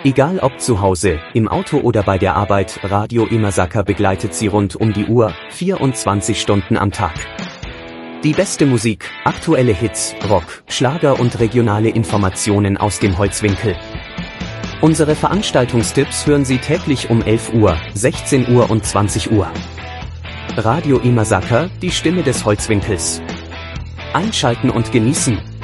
Egal ob zu Hause, im Auto oder bei der Arbeit, Radio Imasaka begleitet Sie rund um die Uhr, 24 Stunden am Tag. Die beste Musik, aktuelle Hits, Rock, Schlager und regionale Informationen aus dem Holzwinkel. Unsere Veranstaltungstipps hören Sie täglich um 11 Uhr, 16 Uhr und 20 Uhr. Radio Imasaka, die Stimme des Holzwinkels. Einschalten und genießen.